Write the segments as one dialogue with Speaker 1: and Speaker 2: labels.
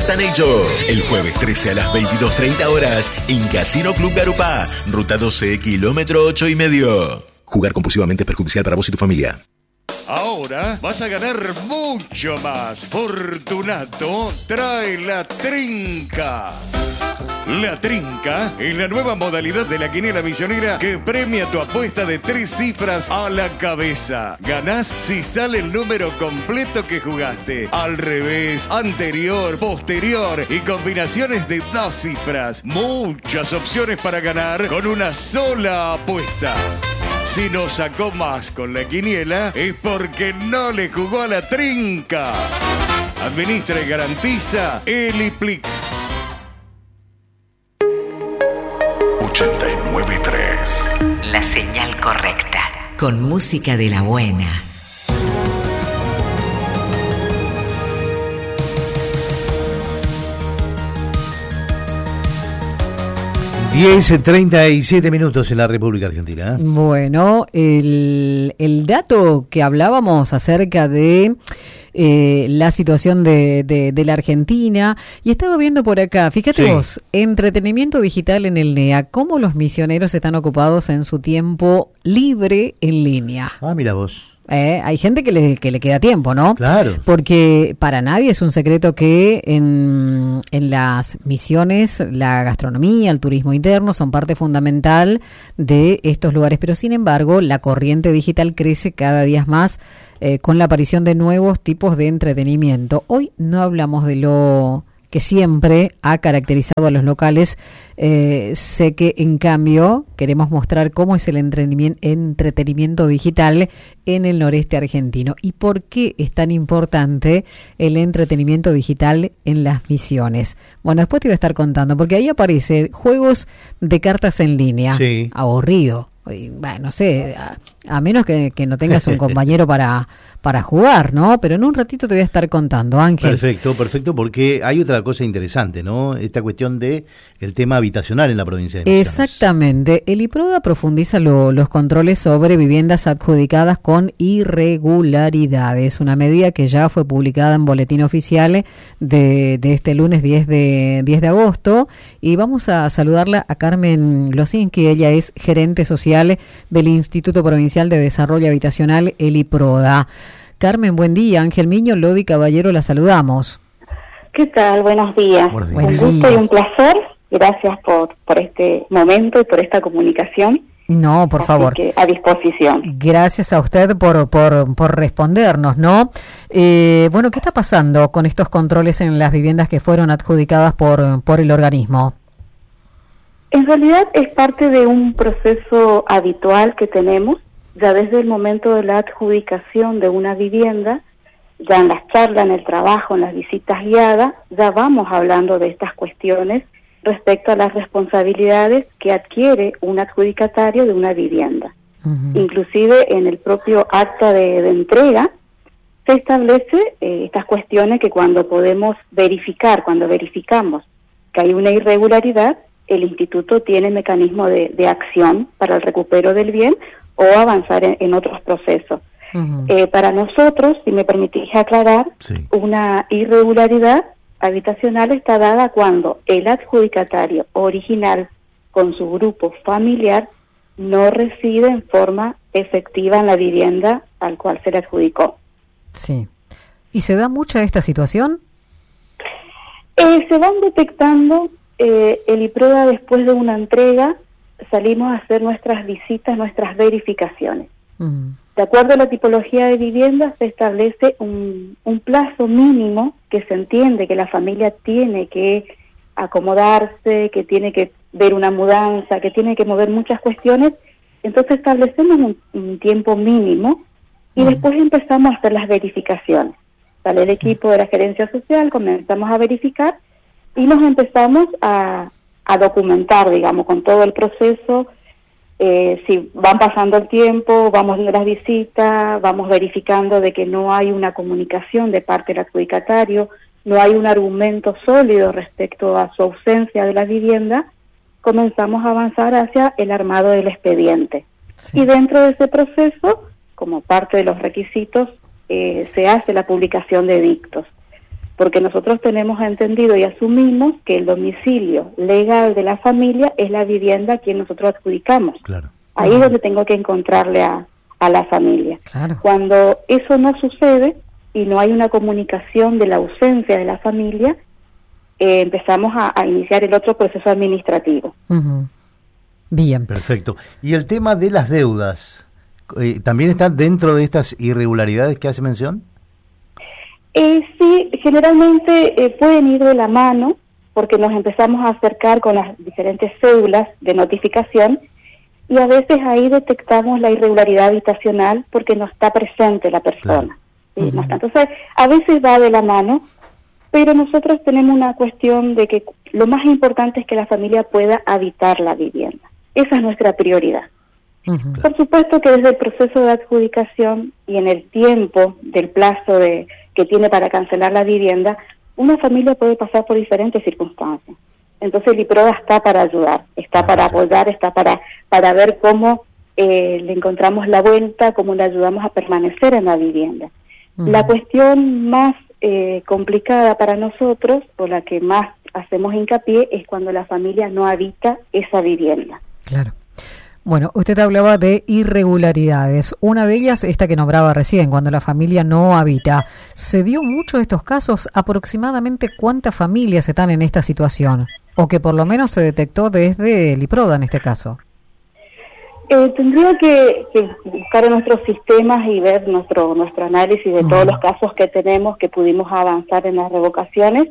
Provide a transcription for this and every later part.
Speaker 1: Platanello. El jueves 13 a las 22:30 horas en Casino Club Garupá, ruta 12, kilómetro 8,5. Jugar compulsivamente es perjudicial para vos y tu familia.
Speaker 2: Ahora vas a ganar mucho más. Fortunato trae la trinca. La trinca es la nueva modalidad de la quiniela misionera que premia tu apuesta de 3 cifras a la cabeza. Ganás si sale el número completo que jugaste. Al revés, anterior, posterior y combinaciones de 2 cifras. Muchas opciones para ganar con una sola apuesta. Si no sacó más con la quiniela es porque no le jugó a la trinca. Administra y garantiza Eliplic.
Speaker 3: 89.3.
Speaker 4: La señal correcta. Con música de la buena.
Speaker 5: (10:37) en la República Argentina.
Speaker 6: Bueno, el dato que hablábamos acerca de la situación de la Argentina, y estaba viendo por acá, fíjate vos, entretenimiento digital en el NEA, cómo los misioneros están ocupados en su tiempo libre en línea.
Speaker 5: Ah, mira vos.
Speaker 6: Hay gente que le queda tiempo, ¿no?
Speaker 5: Claro.
Speaker 6: Porque para nadie es un secreto que en las misiones la gastronomía, el turismo interno son parte fundamental de estos lugares. Pero sin embargo, la corriente digital crece cada día más con la aparición de nuevos tipos de entretenimiento. Hoy no hablamos de lo que siempre ha caracterizado a los locales. Sé que en cambio queremos mostrar cómo es el entretenimiento digital en el noreste argentino y por qué es tan importante el entretenimiento digital en las misiones. Bueno, después te voy a estar contando, porque ahí aparece juegos de cartas en línea. Sí. Aburrido. Bueno, no sé, a menos que no tengas un compañero para jugar, ¿no? Pero en un ratito te voy a estar contando, Ángel.
Speaker 5: Perfecto, porque hay otra cosa interesante, ¿no? Esta cuestión de el tema habitacional en la provincia de Misiones.
Speaker 6: Exactamente. El IPRODA profundiza los controles sobre viviendas adjudicadas con irregularidades. Una medida que ya fue publicada en Boletín Oficial de este lunes 10 de agosto. Y vamos a saludarla a Carmen Glosinski. Ella es gerente social del Instituto Provincial de Desarrollo Habitacional, el IPRODA. Carmen, buen día. Ángel Miño, Lodi Caballero, la saludamos.
Speaker 7: ¿Qué tal? Buenos días. Un gusto y un placer. Gracias por este momento y por esta comunicación.
Speaker 6: No, por favor.
Speaker 7: Que a disposición.
Speaker 6: Gracias a usted por respondernos, ¿no? Bueno, ¿qué está pasando con estos controles en las viviendas que fueron adjudicadas por el organismo?
Speaker 7: En realidad es parte de un proceso habitual que tenemos, ya desde el momento de la adjudicación de una vivienda, ya en las charlas, en el trabajo, en las visitas guiadas, ya vamos hablando de estas cuestiones respecto a las responsabilidades que adquiere un adjudicatario de una vivienda. Uh-huh. Inclusive en el propio acta de entrega se establece estas cuestiones que cuando verificamos que hay una irregularidad, el instituto tiene mecanismo de acción para el recupero del bien o avanzar en otros procesos. Uh-huh. Para nosotros, si me permitís aclarar, una irregularidad habitacional está dada cuando el adjudicatario original con su grupo familiar no reside en forma efectiva en la vivienda al cual se le adjudicó.
Speaker 6: Sí. ¿Y se da mucha esta situación?
Speaker 7: Se van detectando. El IPRODA, después de una entrega, salimos a hacer nuestras visitas, nuestras verificaciones. Uh-huh. De acuerdo a la tipología de vivienda, se establece un plazo mínimo que se entiende que la familia tiene que acomodarse, que tiene que ver una mudanza, que tiene que mover muchas cuestiones. Entonces establecemos un tiempo mínimo y después empezamos a hacer las verificaciones. Sale el equipo de la gerencia social, comenzamos a verificar y nos empezamos a documentar, digamos, con todo el proceso. Si van pasando el tiempo, vamos viendo las visitas, vamos verificando de que no hay una comunicación de parte del adjudicatario, no hay un argumento sólido respecto a su ausencia de la vivienda, comenzamos a avanzar hacia el armado del expediente. Sí. Y dentro de ese proceso, como parte de los requisitos, se hace la publicación de edictos. porque nosotros tenemos entendido y asumimos que el domicilio legal de la familia es la vivienda a quien nosotros adjudicamos.
Speaker 5: Claro.
Speaker 7: Ahí es donde tengo que encontrarle a la familia.
Speaker 6: Claro.
Speaker 7: Cuando eso no sucede y no hay una comunicación de la ausencia de la familia, empezamos a iniciar el otro proceso administrativo.
Speaker 6: Bien.
Speaker 5: Perfecto. Y el tema de las deudas, ¿también está dentro de estas irregularidades que hace mención?
Speaker 7: Sí, generalmente pueden ir de la mano, porque nos empezamos a acercar con las diferentes cédulas de notificación, y a veces ahí detectamos la irregularidad habitacional porque no está presente la persona.
Speaker 5: Claro.
Speaker 7: ¿Sí? No está. Entonces, a veces va de la mano, pero nosotros tenemos una cuestión de que lo más importante es que la familia pueda habitar la vivienda. Esa es nuestra prioridad. Por supuesto que desde el proceso de adjudicación y en el tiempo del plazo que tiene para cancelar la vivienda, una familia puede pasar por diferentes circunstancias. Entonces el IPRODA está para ayudar, está para apoyar, está para ver cómo le encontramos la vuelta, cómo le ayudamos a permanecer en la vivienda. La cuestión más complicada para nosotros, o la que más hacemos hincapié, es cuando la familia no habita esa vivienda.
Speaker 6: Claro. Bueno, usted hablaba de irregularidades. Una de ellas, esta que nombraba recién, cuando la familia no habita. ¿Se dio mucho de estos casos? ¿Aproximadamente cuántas familias están en esta situación? O que por lo menos se detectó desde el IPRODA en este caso.
Speaker 7: Tendría que buscar en nuestros sistemas y ver nuestro análisis de todos los casos que tenemos, que pudimos avanzar en las revocaciones.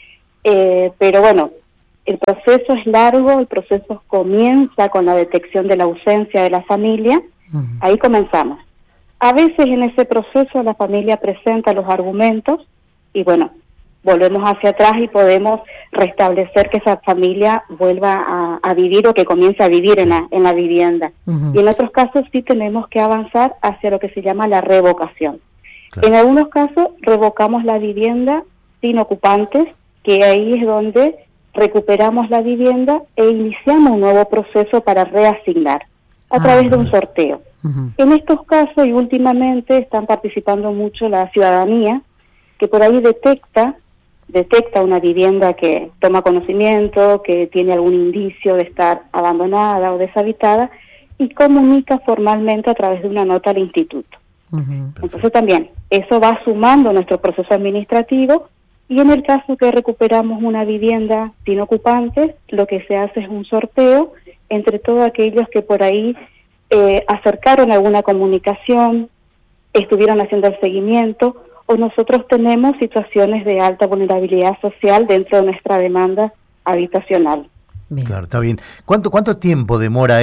Speaker 7: Pero bueno, el proceso es largo, el proceso comienza con la detección de la ausencia de la familia, ahí comenzamos. A veces en ese proceso la familia presenta los argumentos y bueno, volvemos hacia atrás y podemos restablecer que esa familia vuelva a vivir o que comience a vivir en la vivienda. Y en otros casos sí tenemos que avanzar hacia lo que se llama la revocación. Claro. En algunos casos revocamos la vivienda sin ocupantes, que ahí es donde recuperamos la vivienda e iniciamos un nuevo proceso para reasignar a través de un sorteo. En estos casos y últimamente están participando mucho la ciudadanía, que por ahí detecta una vivienda que toma conocimiento, que tiene algún indicio de estar abandonada o deshabitada y comunica formalmente a través de una nota al instituto. Entonces también eso va sumando nuestro proceso administrativo. Y en el caso que recuperamos una vivienda sin ocupantes, lo que se hace es un sorteo entre todos aquellos que por ahí acercaron alguna comunicación, estuvieron haciendo el seguimiento, o nosotros tenemos situaciones de alta vulnerabilidad social dentro de nuestra demanda habitacional.
Speaker 5: Bien. Claro, está bien. ¿Cuánto tiempo demora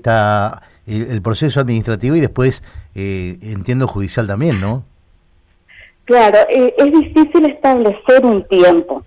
Speaker 5: el proceso administrativo y después, entiendo, judicial también, no?
Speaker 7: Claro, es difícil establecer un tiempo.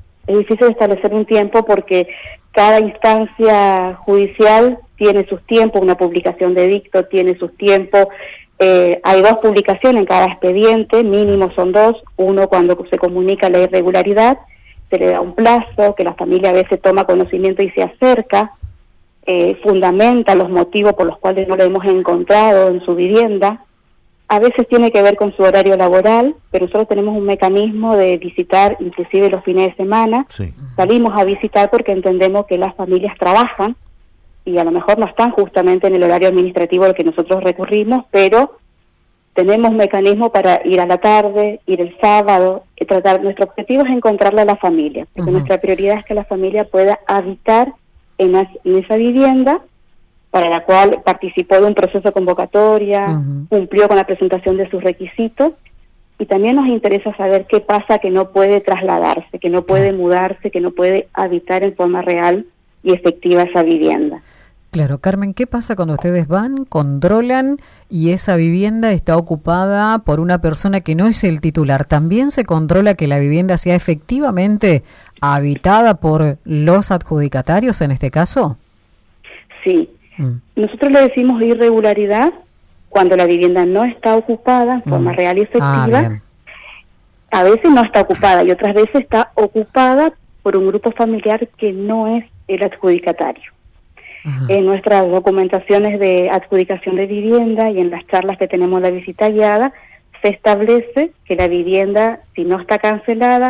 Speaker 7: Porque cada instancia judicial tiene sus tiempos, una publicación de edicto tiene sus tiempos. Hay 2 publicaciones en cada expediente, mínimo son 2. Uno cuando se comunica la irregularidad, se le da un plazo, que la familia a veces toma conocimiento y se acerca, fundamenta los motivos por los cuales no lo hemos encontrado en su vivienda. A veces tiene que ver con su horario laboral, pero nosotros tenemos un mecanismo de visitar inclusive los fines de semana. Sí. Salimos a visitar porque entendemos que las familias trabajan y a lo mejor no están justamente en el horario administrativo al que nosotros recurrimos, pero tenemos mecanismo para ir a la tarde, ir el sábado, y tratar. Nuestro objetivo es encontrarle a la familia, porque nuestra prioridad es que la familia pueda habitar en esa vivienda, para la cual participó de un proceso de convocatoria, cumplió con la presentación de sus requisitos, y también nos interesa saber qué pasa que no puede trasladarse, que no puede mudarse, que no puede habitar en forma real y efectiva esa vivienda.
Speaker 6: Claro, Carmen, ¿qué pasa cuando ustedes van, controlan y esa vivienda está ocupada por una persona que no es el titular? ¿También se controla que la vivienda sea efectivamente habitada por los adjudicatarios en este caso?
Speaker 7: Sí. Nosotros le decimos irregularidad cuando la vivienda no está ocupada en forma real y efectiva. A veces no está ocupada y otras veces está ocupada por un grupo familiar que no es el adjudicatario. En nuestras documentaciones de adjudicación de vivienda y en las charlas que tenemos la visita guiada, se establece que la vivienda, si no está cancelada,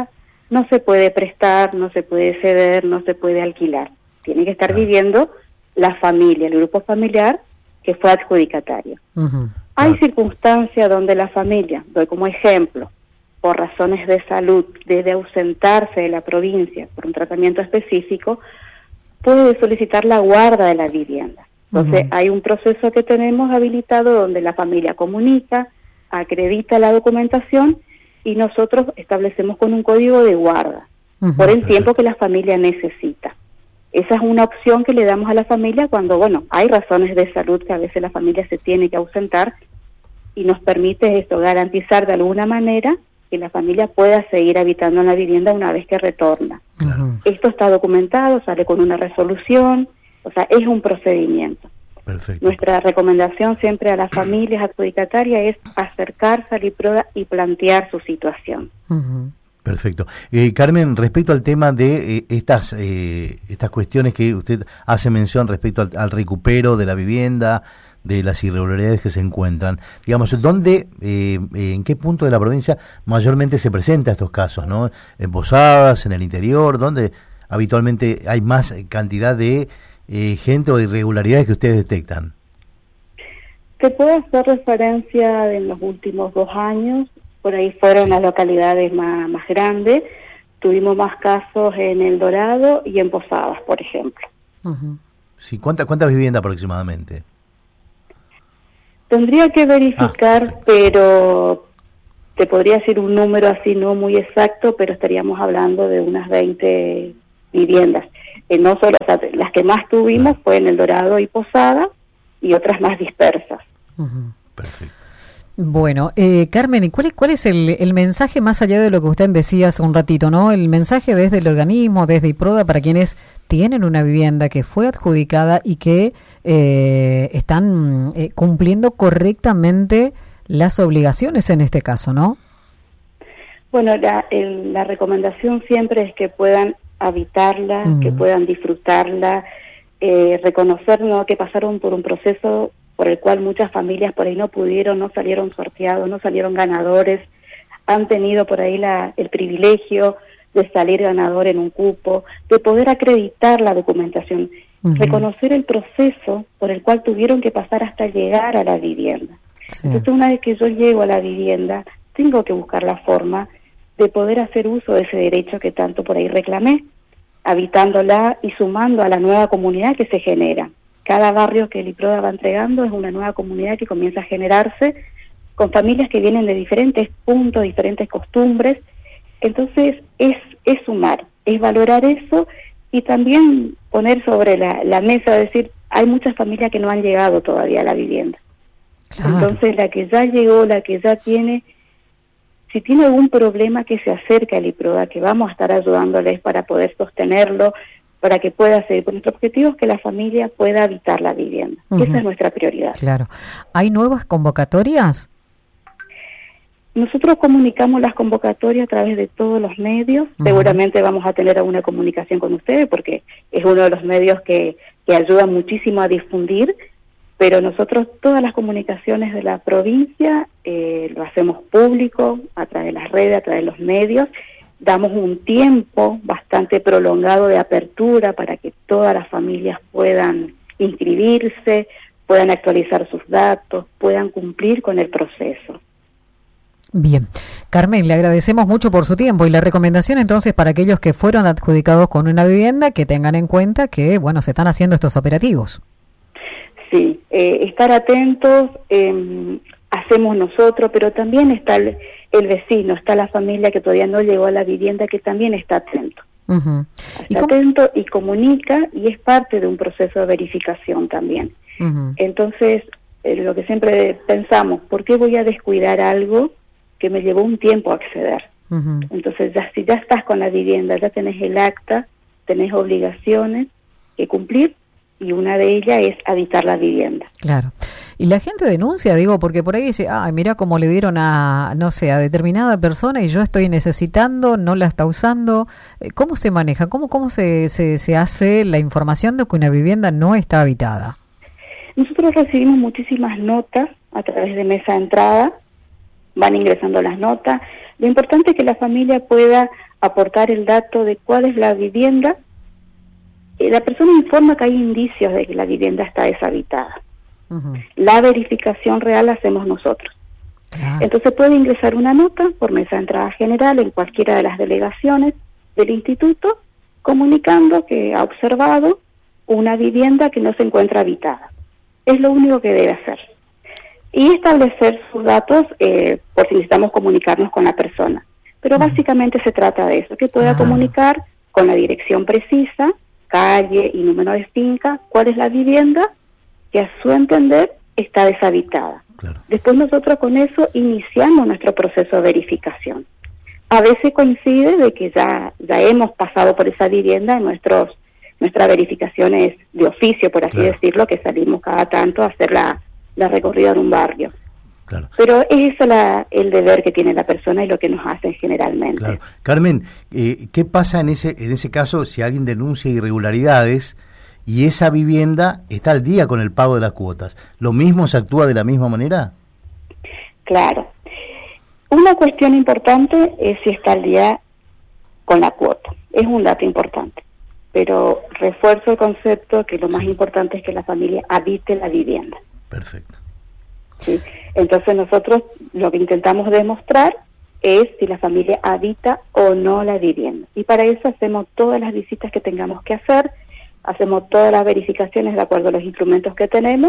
Speaker 7: no se puede prestar, no se puede ceder, no se puede alquilar. Tiene que estar viviendo la familia, el grupo familiar que fue adjudicatario. Hay circunstancias donde la familia, doy como ejemplo, por razones de salud, debe ausentarse de la provincia por un tratamiento específico, puede solicitar la guarda de la vivienda. Entonces, hay un proceso que tenemos habilitado donde la familia comunica, acredita la documentación y nosotros establecemos con un código de guarda por el tiempo que la familia necesita. Esa es una opción que le damos a la familia cuando, hay razones de salud que a veces la familia se tiene que ausentar y nos permite esto, garantizar de alguna manera que la familia pueda seguir habitando en la vivienda una vez que retorna. Esto está documentado, sale con una resolución, o sea, es un procedimiento.
Speaker 5: Perfecto.
Speaker 7: Nuestra recomendación siempre a las familias adjudicatarias es acercarse al IPRODA y plantear su situación.
Speaker 5: Perfecto. Carmen, respecto al tema de estas cuestiones que usted hace mención respecto al recupero de la vivienda, de las irregularidades que se encuentran, digamos, ¿dónde, en qué punto de la provincia mayormente se presentan estos casos, ¿no? ¿En Posadas, en el interior? ¿Dónde habitualmente hay más cantidad de gente o irregularidades que ustedes detectan?
Speaker 7: Te puedo hacer referencia de los últimos 2 años, por ahí fueron las localidades más grandes, tuvimos más casos en El Dorado y en Posadas, por ejemplo.
Speaker 5: Sí, ¿cuántas viviendas aproximadamente?
Speaker 7: Tendría que verificar, pero te podría decir un número así no muy exacto, pero estaríamos hablando de unas 20 viviendas. No solo, o sea, las que más tuvimos fue en El Dorado y Posada y otras más dispersas.
Speaker 5: Perfecto.
Speaker 6: Bueno, Carmen, ¿y cuál es el mensaje más allá de lo que usted decía hace un ratito, ¿no? El mensaje desde el organismo, desde IPRODA, para quienes tienen una vivienda que fue adjudicada y que están cumpliendo correctamente las obligaciones en este caso, ¿no?
Speaker 7: Bueno, la recomendación siempre es que puedan habitarla, que puedan disfrutarla, reconocer, ¿no?, que pasaron por un proceso por el cual muchas familias por ahí no pudieron, no salieron sorteados, no salieron ganadores, han tenido por ahí el privilegio de salir ganador en un cupo, de poder acreditar la documentación, reconocer el proceso por el cual tuvieron que pasar hasta llegar a la vivienda. Sí. Entonces, una vez que yo llego a la vivienda, tengo que buscar la forma de poder hacer uso de ese derecho que tanto por ahí reclamé, habitándola y sumando a la nueva comunidad que se genera. Cada barrio que el IPRODA va entregando es una nueva comunidad que comienza a generarse con familias que vienen de diferentes puntos, diferentes costumbres. Entonces es sumar, es valorar eso y también poner sobre la mesa, decir, hay muchas familias que no han llegado todavía a la vivienda. Claro. Entonces la que ya llegó, la que ya tiene, si tiene algún problema, que se acerque al IPRODA, que vamos a estar ayudándoles para poder sostenerlo, para que pueda seguir. Nuestro objetivo es que la familia pueda habitar la vivienda. Esa es nuestra prioridad.
Speaker 6: Claro. ¿Hay nuevas convocatorias?
Speaker 7: Nosotros comunicamos las convocatorias a través de todos los medios. Seguramente vamos a tener alguna comunicación con ustedes porque es uno de los medios que ayuda muchísimo a difundir, pero nosotros todas las comunicaciones de la provincia lo hacemos público a través de las redes, a través de los medios. Damos un tiempo bastante prolongado de apertura para que todas las familias puedan inscribirse, puedan actualizar sus datos, puedan cumplir con el proceso.
Speaker 6: Bien. Carmen, le agradecemos mucho por su tiempo y la recomendación entonces para aquellos que fueron adjudicados con una vivienda que tengan en cuenta que, se están haciendo estos operativos.
Speaker 7: Sí, estar atentos, hacemos nosotros, pero también está el vecino, está la familia que todavía no llegó a la vivienda, que también está atento. Está atento y comunica, y es parte de un proceso de verificación también. Entonces, lo que siempre pensamos, ¿por qué voy a descuidar algo que me llevó un tiempo a acceder? Entonces, si ya estás con la vivienda, ya tenés el acta, tenés obligaciones que cumplir, y una de ellas es habitar la vivienda.
Speaker 6: Claro. Y la gente denuncia, porque por ahí dice, mira cómo le dieron a determinada persona y yo estoy necesitando, no la está usando. ¿Cómo se maneja? ¿Cómo se hace la información de que una vivienda no está habitada?
Speaker 7: Nosotros recibimos muchísimas notas a través de mesa de entrada, van ingresando las notas. Lo importante es que la familia pueda aportar el dato de cuál es la vivienda. La persona informa que hay indicios de que la vivienda está deshabitada. La verificación real la hacemos nosotros. Entonces puede ingresar una nota por mesa de entrada general en cualquiera de las delegaciones del instituto, comunicando que ha observado una vivienda que no se encuentra habitada. Es lo único que debe hacer. Y establecer sus datos por si necesitamos comunicarnos con la persona. Pero básicamente se trata de eso, que pueda comunicar con la dirección precisa, calle y número de finca, cuál es la vivienda que a su entender está deshabitada.
Speaker 5: Claro. Después
Speaker 7: nosotros con eso iniciamos nuestro proceso de verificación. A veces coincide de que ya hemos pasado por esa vivienda en nuestras verificaciones de oficio, por así decirlo, que salimos cada tanto a hacer la recorrida de un barrio.
Speaker 5: Claro.
Speaker 7: Pero es eso el deber que tiene la persona y lo que nos hacen generalmente.
Speaker 5: Claro. Carmen, ¿qué pasa en ese caso si alguien denuncia irregularidades y esa vivienda está al día con el pago de las cuotas? ¿Lo mismo se actúa de la misma manera?
Speaker 7: Claro. Una cuestión importante es si está al día con la cuota. Es un dato importante. Pero refuerzo el concepto que lo más importante es que la familia habite la vivienda.
Speaker 5: Perfecto.
Speaker 7: Sí. Entonces nosotros lo que intentamos demostrar es si la familia habita o no la vivienda. Y para eso hacemos todas las visitas que tengamos que hacer, hacemos todas las verificaciones de acuerdo a los instrumentos que tenemos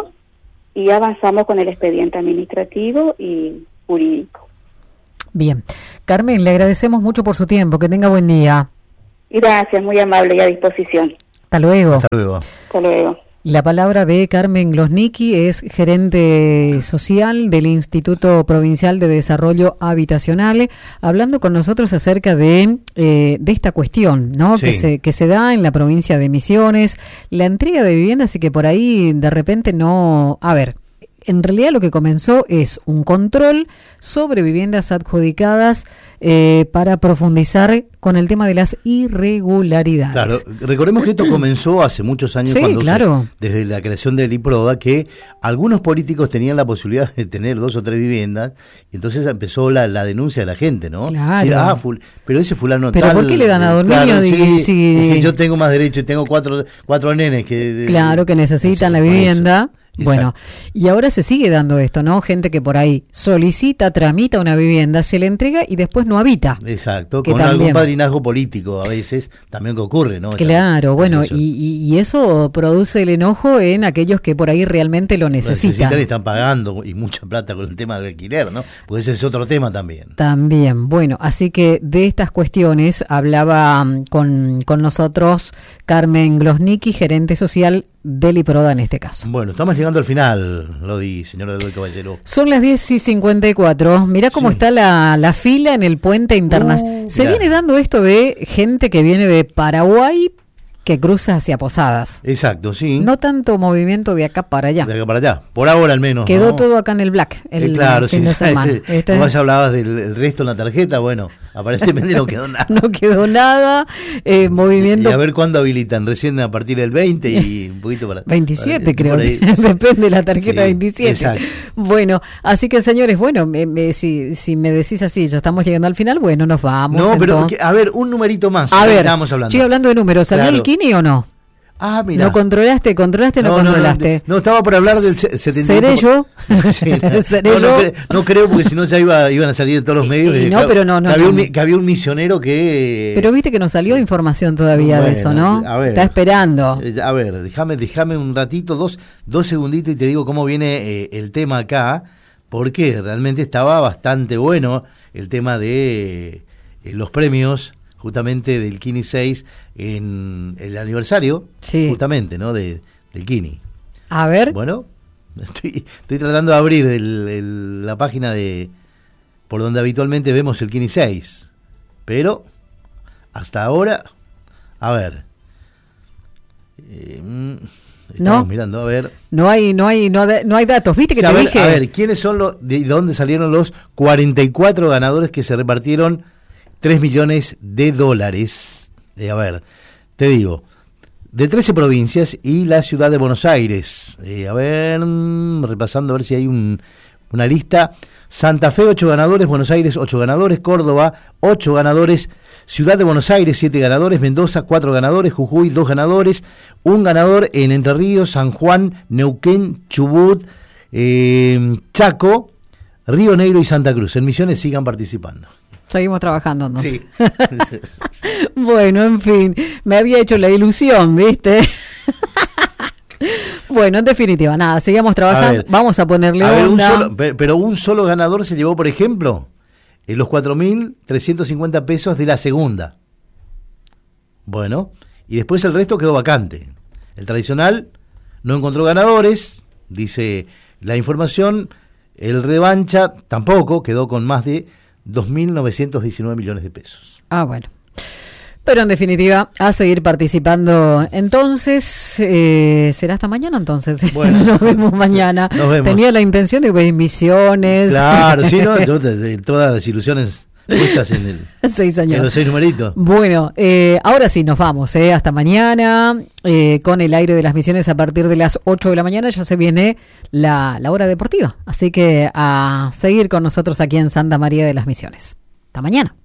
Speaker 7: y avanzamos con el expediente administrativo y jurídico.
Speaker 6: Bien. Carmen, le agradecemos mucho por su tiempo. Que tenga buen día.
Speaker 7: Gracias, muy amable y a disposición.
Speaker 6: Hasta luego.
Speaker 5: Hasta luego.
Speaker 7: Hasta luego.
Speaker 6: La palabra de Carmen Glosnicki, es gerente social del Instituto Provincial de Desarrollo Habitacional, hablando con nosotros acerca de esta cuestión, ¿no?
Speaker 5: Sí.
Speaker 6: Que se da en la provincia de Misiones, la entrega de viviendas y que por ahí de repente no... A ver, en realidad lo que comenzó es un control sobre viviendas adjudicadas para profundizar con el tema de las irregularidades.
Speaker 5: Claro, recordemos que esto comenzó hace muchos años, desde la creación del IPRODA, que algunos políticos tenían la posibilidad de tener 2 o 3 viviendas, y entonces empezó la denuncia de la gente, ¿no?
Speaker 6: Claro.
Speaker 5: Sí, pero ese fulano
Speaker 6: ¿Pero
Speaker 5: tal...
Speaker 6: por qué le dan a Don
Speaker 5: Claro,
Speaker 6: Niño?
Speaker 5: Si yo tengo más derecho y tengo cuatro nenes que...
Speaker 6: Claro, que necesitan la vivienda. Bueno, y ahora se sigue dando esto, ¿no? Gente que por ahí solicita, tramita una vivienda, se le entrega y después no habita.
Speaker 5: Exacto,
Speaker 6: que
Speaker 5: con
Speaker 6: también,
Speaker 5: algún padrinazgo político a veces también que ocurre, ¿no?
Speaker 6: Claro, bueno, y eso produce el enojo en aquellos que por ahí realmente lo necesitan.
Speaker 5: Y están pagando y mucha plata con el tema del alquiler, ¿no? Porque ese es otro tema también.
Speaker 6: También, bueno, así que de estas cuestiones hablaba con nosotros Carmen Glosnicki, gerente social del IPRODA en este caso.
Speaker 5: Bueno, estamos llegando al final, señora del Caballero.
Speaker 6: Son las 10:54. Mirá cómo está la fila en el puente internacional. Se viene dando esto de gente que viene de Paraguay que cruza hacia Posadas.
Speaker 5: Exacto, sí.
Speaker 6: No tanto movimiento de acá para allá.
Speaker 5: De acá para allá, por ahora al menos.
Speaker 6: Quedó todo acá en el black,
Speaker 5: claro,
Speaker 6: fin de semana.
Speaker 5: Vos hablabas del resto en la tarjeta, bueno, aparentemente no quedó nada.
Speaker 6: No quedó nada, movimiento...
Speaker 5: Y a ver cuándo habilitan, recién a partir del 20 y un poquito para...
Speaker 6: 27 creo, depende de la tarjeta, 27.
Speaker 5: Exacto.
Speaker 6: Bueno, así que señores, bueno, si me decís así, ya estamos llegando al final, bueno, nos vamos.
Speaker 5: No, pero a ver, un numerito más.
Speaker 6: A ver,
Speaker 5: estábamos hablando.
Speaker 6: Estoy hablando de números, ¿salió el Kini o no?
Speaker 5: Ah, mira.
Speaker 6: ¿No controlaste o no controlaste?
Speaker 5: No, estaba por hablar del 78.
Speaker 6: ¿Seré yo?
Speaker 5: Sí, no creo, porque si no ya iban a salir en todos los medios. Que había un misionero que...
Speaker 6: Pero viste que no salió información todavía de eso, ¿no?
Speaker 5: A ver,
Speaker 6: está esperando.
Speaker 5: A ver, déjame un ratito, dos segunditos y te digo cómo viene el tema acá, porque realmente estaba bastante bueno el tema de los premios justamente del Kini 6 en el aniversario, justamente, ¿no? Del Kini.
Speaker 6: A ver.
Speaker 5: Bueno, estoy tratando de abrir la página por donde habitualmente vemos el Kini 6, pero hasta ahora, a ver, estamos mirando, a ver.
Speaker 6: No hay datos, ¿viste que te dije?
Speaker 5: A ver, ¿quiénes son de dónde salieron los 44 ganadores que se repartieron $3 millones? A ver, te digo, de 13 provincias y la ciudad de Buenos Aires. A ver, repasando a ver si hay una lista. Santa Fe, 8 ganadores, Buenos Aires, 8 ganadores, Córdoba, 8 ganadores, Ciudad de Buenos Aires, 7 ganadores, Mendoza, 4 ganadores, Jujuy, 2 ganadores, 1 ganador en Entre Ríos, San Juan, Neuquén, Chubut, Chaco, Río Negro y Santa Cruz. En Misiones sigan participando.
Speaker 6: Seguimos trabajando, ¿no?
Speaker 5: Sí.
Speaker 6: Bueno, en fin, me había hecho la ilusión, ¿viste? Bueno, en definitiva, nada, sigamos trabajando, vamos a ponerle onda.
Speaker 5: Pero un solo ganador se llevó, por ejemplo, los 4.350 pesos de la segunda. Bueno, y después el resto quedó vacante. El tradicional no encontró ganadores, dice la información. El revancha tampoco, quedó con más de 2.919 millones de pesos.
Speaker 6: Bueno. Pero en definitiva, a seguir participando. Entonces, será hasta mañana entonces. Bueno, nos vemos mañana.
Speaker 5: Nos vemos.
Speaker 6: Tenía la intención de ver Misiones.
Speaker 5: Claro, sí, ¿no? Yo de todas las ilusiones puestas en los 6 numeritos.
Speaker 6: Bueno, ahora sí nos vamos, hasta mañana, con el aire de las Misiones a partir de las 8 de la mañana. Ya se viene la hora deportiva. Así que a seguir con nosotros aquí en Santa María de las Misiones. Hasta mañana.